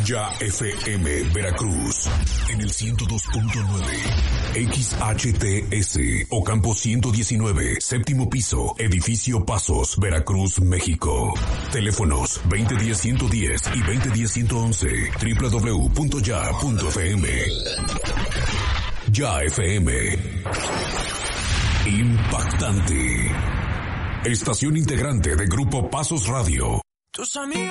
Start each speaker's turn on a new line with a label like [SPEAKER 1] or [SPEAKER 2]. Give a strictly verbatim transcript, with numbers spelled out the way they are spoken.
[SPEAKER 1] Ya F M Veracruz en el ciento dos punto nueve, X H T S Ocampo ciento diecinueve, séptimo piso, edificio Pasos, Veracruz, México. Teléfonos veinte diez ciento diez y veinte diez ciento once, doble u doble u doble u punto ya punto f m. Ya F M. Impactante. Estación integrante de Grupo Pasos Radio.
[SPEAKER 2] Tus amigos